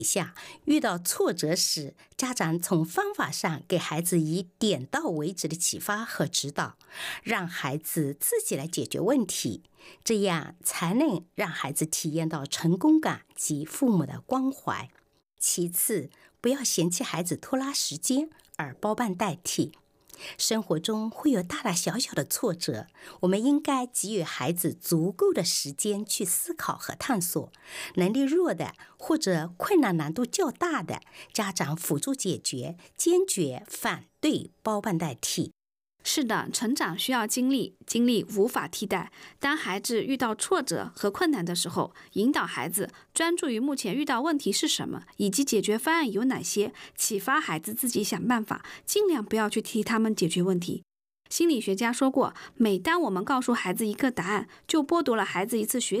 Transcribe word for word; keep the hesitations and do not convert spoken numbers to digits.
下，遇到挫折时，家长从方法上给孩子以点到为止的启发和指导，让孩子自己来解决问题，这样才能让孩子体验到成功感及父母的关怀。其次，不要嫌弃孩子拖拉时间而包办代替。生活中会有大大小小的挫折，我们应该给予孩子足够的时间去思考和探索。能力弱的或者困难难度较大的，家长辅助解决，坚决反对包办代替。 是的，成长需要经历，经历无法替代。当孩子遇到挫折和困难的时候，引导孩子专注于目前遇到问题是什么，以及解决方案有哪些，启发孩子自己想办法，尽量不要去替他们解决问题。心理学家说过，每当我们告诉孩子一个答案，就剥夺了孩子一次学